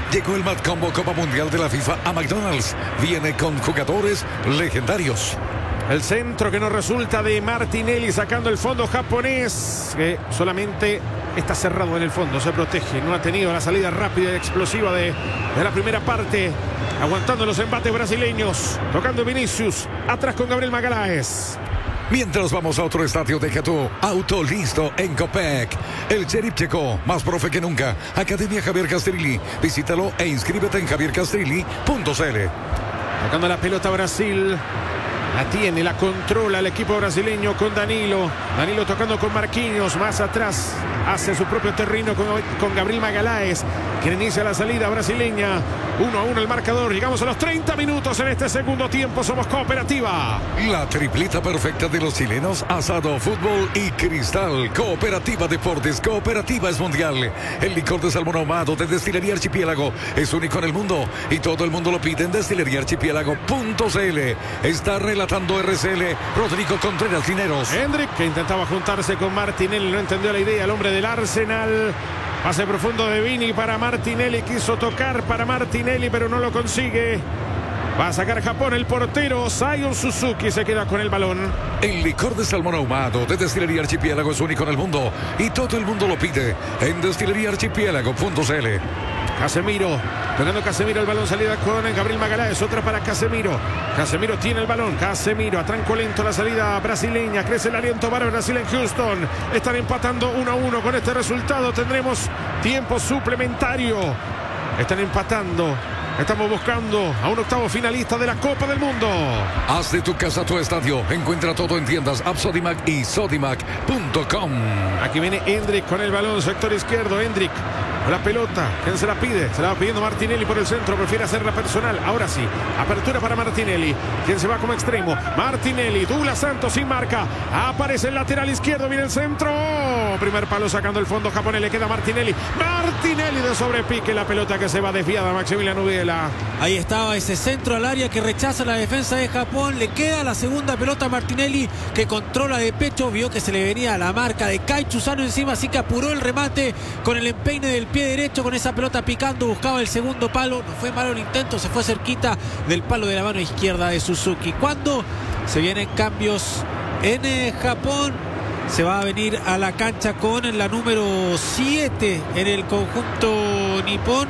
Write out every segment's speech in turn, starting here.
Llegó el Mad Combo Copa Mundial de la FIFA a McDonald's. Viene con jugadores legendarios. El centro que no resulta de Martinelli sacando el fondo japonés, que solamente está cerrado en el fondo, se protege, no ha tenido la salida rápida y explosiva de la primera parte, aguantando los embates brasileños, tocando Vinicius, atrás con Gabriel Magalhães. Mientras vamos a otro estadio, deja tu auto listo en Copec. El Sheriff llegó, más profe que nunca. Academia Javier Castrilli. Visítalo e inscríbete en javiercastrilli.cl. Tocando la pelota Brasil. La tiene, la controla el equipo brasileño con Danilo. Danilo tocando con Marquinhos. Más atrás hace su propio terreno con Gabriel Magalhães, quien inicia la salida brasileña. 1-1 el marcador. Llegamos a los 30 minutos en este segundo tiempo. Somos Cooperativa. La tripleta perfecta de los chilenos: asado, fútbol y cristal. Cooperativa Deportes. Cooperativa es mundial. El licor de salmón ahumado de Destilería Archipiélago es único en el mundo y todo el mundo lo pide en destileriaarchipiélago.cl. Está relatando RCL Rodrigo Contreras Lineros. Hendrik, que intentaba juntarse con Martinelli, no entendió la idea. El hombre del Arsenal. Pase profundo de Vini para Martinelli. Quiso tocar para Martinelli, pero no lo consigue. Va a sacar Japón el portero Sion Suzuki. Se queda con el balón. El licor de salmón ahumado de Destilería Archipiélago es único en el mundo y todo el mundo lo pide en destileriaarchipiélago.cl. Casemiro, tocando Casemiro el balón, salida con Gabriel Magalhães, otra para Casemiro. Casemiro tiene el balón, Casemiro a tranco lento la salida brasileña, crece el aliento para Brasil en Houston. Están empatando 1-1. Con este resultado tendremos tiempo suplementario. Están empatando. Estamos buscando a un octavo finalista de la Copa del Mundo. Haz de tu casa tu estadio. Encuentra todo en tiendas App Sodimac y Sodimac.com. Aquí viene Hendrik con el balón, sector izquierdo. Hendrik con la pelota. ¿Quién se la pide? Se la va pidiendo Martinelli por el centro. Prefiere hacerla personal. Ahora sí. Apertura para Martinelli. ¿Quién se va como extremo? Martinelli. Douglas Santos sin marca. Aparece el lateral izquierdo. Viene el centro. Primer palo sacando el fondo japonés. Le queda Martinelli. Martinelli de sobrepique. La pelota que se va desviada. Maximiliano Ubiela. Ahí estaba ese centro al área que rechaza la defensa de Japón. Le queda la segunda pelota a Martinelli, que controla de pecho. Vio que se le venía la marca de Kai Chusano encima, así que apuró el remate con el empeine del pie derecho, con esa pelota picando. Buscaba el segundo palo. No fue malo el intento. Se fue cerquita del palo de la mano izquierda de Suzuki. Cuando se vienen cambios en Japón, se va a venir a la cancha con la número 7 en el conjunto nipón.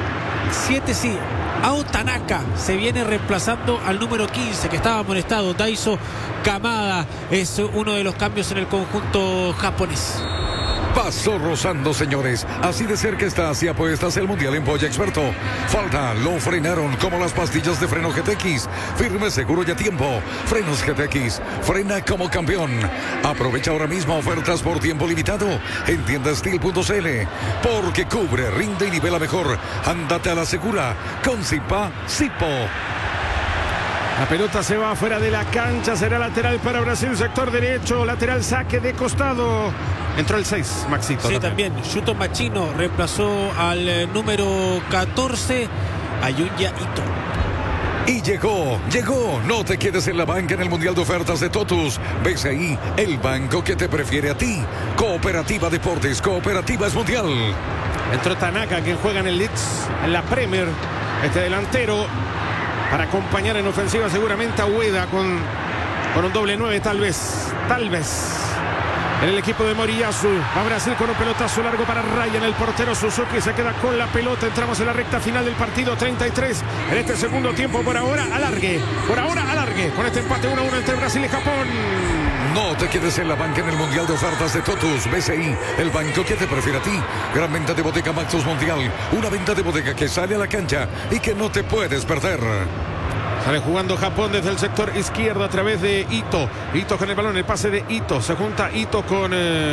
7 sí. Ao Tanaka se viene reemplazando al número 15 que estaba molestado. Daiso Kamada es uno de los cambios en el conjunto japonés. Pasó rozando, señores. Así de cerca está hacia apuestas el Mundial en Polla Experto. Falta, lo frenaron como las pastillas de freno GTX. Firme, seguro y a tiempo. Frenos GTX, frena como campeón. Aprovecha ahora mismo ofertas por tiempo limitado en tiendastil.cl. Porque cubre, rinde y nivela mejor. Ándate a la segura con Zipa Zipo. La pelota se va fuera de la cancha. Será lateral para Brasil, sector derecho. Lateral, saque de costado. Entró el 6, Maxito. Sí, lateral. también. Shuto Machino reemplazó al número 14, a Yunya Ito. Y llegó. No te quedes en la banca en el Mundial de Ofertas de Totus. Ves ahí el banco que te prefiere a ti. Cooperativa Deportes. Cooperativa es mundial. Entró Tanaka, quien juega en el Leeds, en la Premier. Este delantero para acompañar en ofensiva seguramente a Ueda con un doble 9, tal vez. En el equipo de Moriyasu. Va Brasil con un pelotazo largo para Ryan. El portero Suzuki se queda con la pelota. Entramos en la recta final del partido. 33 en este segundo tiempo. Por ahora alargue. Con este empate 1-1 entre Brasil y Japón. No te quedes en la banca en el Mundial de Ofertas de Totus. BCI, el banco que te prefiere a ti. Gran venta de bodega Maxus Mundial. Una venta de bodega que sale a la cancha y que no te puedes perder. Sale jugando Japón desde el sector izquierdo a través de Ito. Ito con el balón, el pase de Ito. Se junta Ito con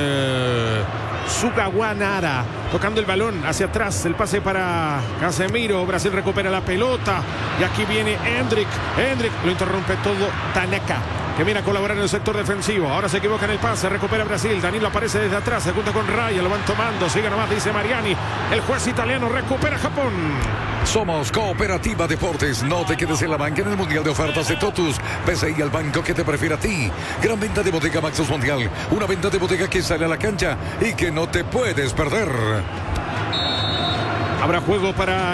Sugawanara. Tocando el balón hacia atrás. El pase para Casemiro. Brasil recupera la pelota. Y aquí viene Hendrik. Lo interrumpe todo Tanaka, que viene a colaborar en el sector defensivo. Ahora se equivoca en el pase, recupera Brasil. Danilo aparece desde atrás, se junta con Raya, lo van tomando, sigue nomás, dice Mariani. El juez italiano recupera Japón. Somos Cooperativa Deportes. No te quedes en la banca en el Mundial de Ofertas de Totus. BCI, el banco que te prefiere a ti. Gran venta de bodega Maxus Mundial. Una venta de bodega que sale a la cancha y que no te puedes perder. Habrá juego para